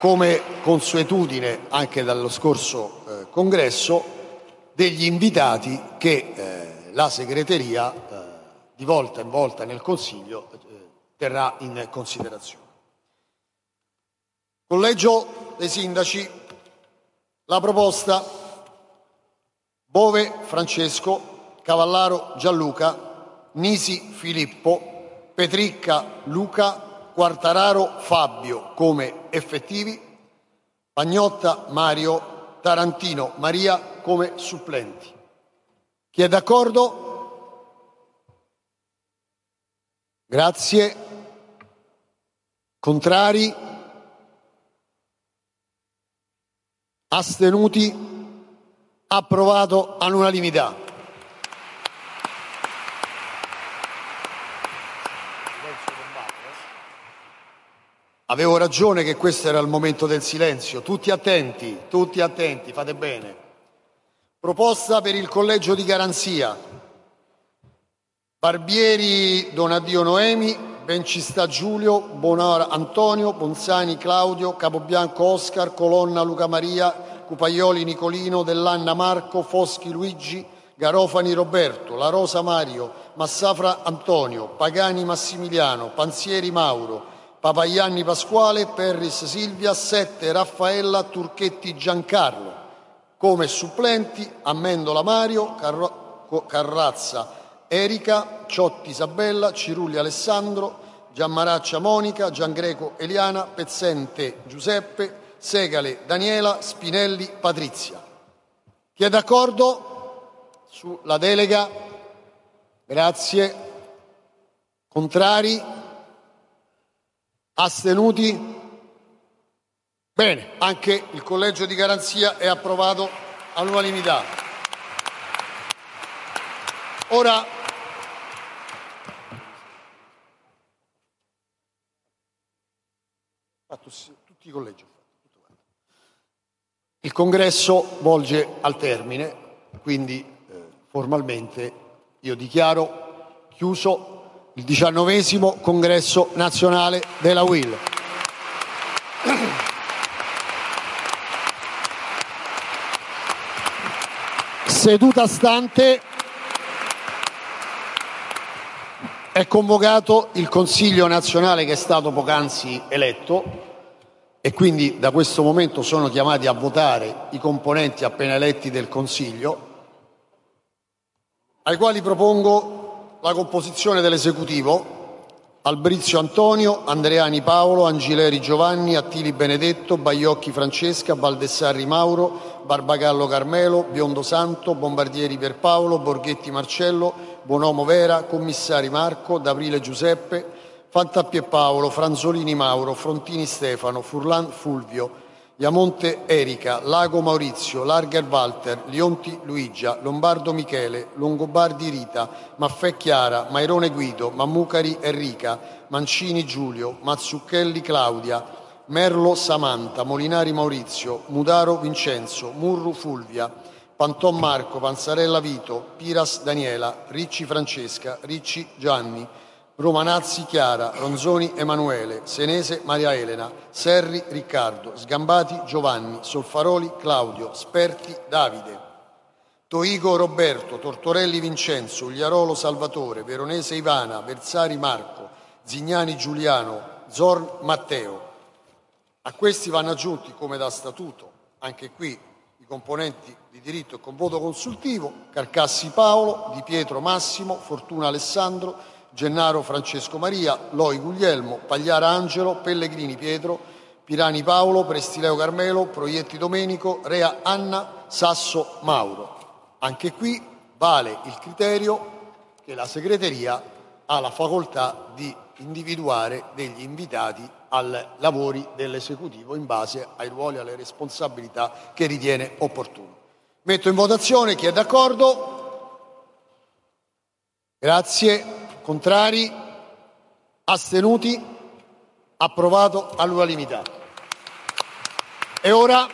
come consuetudine anche dallo scorso congresso, degli invitati che la segreteria di volta in volta nel Consiglio terrà in considerazione. Collegio dei Sindaci, la proposta: Bove Francesco, Cavallaro Gianluca, Nisi Filippo, Petricca Luca, Quartararo Fabio come effettivi, Pagnotta Mario, Tarantino Maria come supplenti. Chi è d'accordo? Grazie. Contrari? Astenuti? Approvato all'unanimità. Avevo ragione che questo era il momento del silenzio. Tutti attenti, fate bene. Proposta per il collegio di garanzia: Barbieri Donadio Noemi, Bencista Giulio, Bonora Antonio, Bonzani Claudio, Capobianco Oscar, Colonna Luca Maria, Cupaioli Nicolino, Dell'Anna Marco, Foschi Luigi, Garofani Roberto, La Rosa Mario, Massafra Antonio, Pagani Massimiliano, Panzieri Mauro, Papaglianni Pasquale, Perris Silvia, Sette Raffaella, Turchetti Giancarlo. Come supplenti: Amendola Mario, Carrazza Erika, Ciotti Isabella, Cirulli Alessandro, Giammaraccia Monica, Giangreco Eliana, Pezzente Giuseppe, Segale Daniela, Spinelli Patrizia. Chi è d'accordo sulla delega? Grazie. Contrari? Astenuti? Bene, anche il collegio di garanzia è approvato all'unanimità. Ora tutti i collegi. Il congresso volge al termine, quindi formalmente io dichiaro chiuso il 19° congresso nazionale della UIL. Seduta stante, è convocato il Consiglio nazionale che è stato poc'anzi eletto e quindi da questo momento sono chiamati a votare i componenti appena eletti del Consiglio, ai quali propongo la composizione dell'esecutivo: Albrizio Antonio, Andreani Paolo, Angileri Giovanni, Attili Benedetto, Baiocchi Francesca, Baldessarri Mauro, Barbagallo Carmelo, Biondo Santo, Bombardieri Pierpaolo, Borghetti Marcello, Bonomo Vera, Commissari Marco, D'Aprile Giuseppe, Fantapie Paolo, Franzolini Mauro, Frontini Stefano, Furlan Fulvio, Iamonte Erika, Lago Maurizio, Larger Walter, Lionti Luigia, Lombardo Michele, Longobardi Rita, Maffè Chiara, Mairone Guido, Mammucari Enrica, Mancini Giulio, Mazzucchelli Claudia, Merlo Samantha, Molinari Maurizio, Mudaro Vincenzo, Murru Fulvia, Panton Marco, Panzarella Vito, Piras Daniela, Ricci Francesca, Ricci Gianni, Romanazzi Chiara, Ronzoni Emanuele, Senese Maria Elena, Serri Riccardo, Sgambati Giovanni, Solfaroli Claudio, Sperti Davide, Toigo Roberto, Tortorelli Vincenzo, Ugliarolo Salvatore, Veronese Ivana, Versari Marco, Zignani Giuliano, Zorn Matteo. A questi vanno aggiunti, come da statuto, anche qui i componenti di diritto e con voto consultivo: Carcassi Paolo, Di Pietro Massimo, Fortuna Alessandro, Gennaro Francesco Maria, Loi Guglielmo, Pagliara Angelo, Pellegrini Pietro, Pirani Paolo, Prestileo Carmelo, Proietti Domenico, Rea Anna, Sasso Mauro. Anche qui vale il criterio che la segreteria ha la facoltà di individuare degli invitati ai lavori dell'esecutivo in base ai ruoli e alle responsabilità che ritiene opportuno. Metto in votazione. Chi è d'accordo? Grazie. Contrari? Astenuti? Approvato all'unanimità. E ora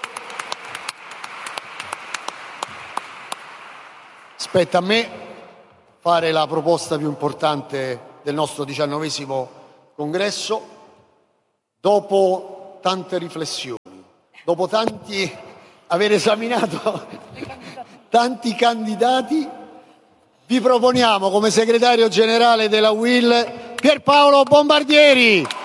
spetta a me fare la proposta più importante del nostro 19° congresso. Dopo tante riflessioni, dopo aver esaminato tanti candidati, vi proponiamo come segretario generale della UIL Pierpaolo Bombardieri.